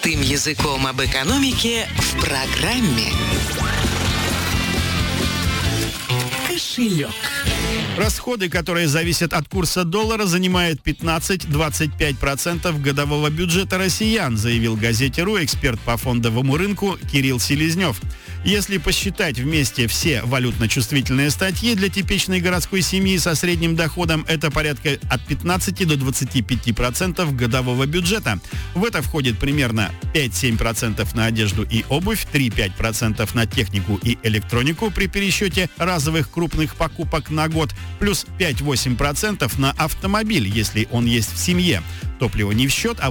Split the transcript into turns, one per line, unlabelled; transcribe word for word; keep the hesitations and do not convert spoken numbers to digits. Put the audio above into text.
Простым языком об экономике в программе «Кошелек».
Расходы, которые зависят от курса доллара, занимают пятнадцать-двадцать пять процентов годового бюджета россиян, заявил газете «РУ» эксперт по фондовому рынку Кирилл Селезнев. Если посчитать вместе все валютно-чувствительные статьи, для типичной городской семьи со средним доходом это порядка от пятнадцати до двадцати пяти процентов годового бюджета. В это входит примерно пять-семь процентов на одежду и обувь, три-пять процентов на технику и электронику при пересчете разовых крупных покупок на год, плюс пять-восемь процентов на автомобиль, если он есть в семье. Топливо не в счет, а